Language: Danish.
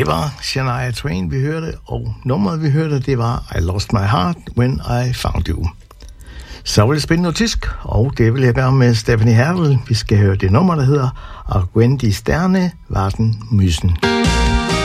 Det var Shania Twain, vi hørte, og nummeret, vi hørte, det var I Lost My Heart When I Found You. Så vil det spille noget tysk, og det vil jeg gøre med Stephanie Hertel. Vi skal høre det nummer, der hedder Og Gwen die Sterne warten müssen.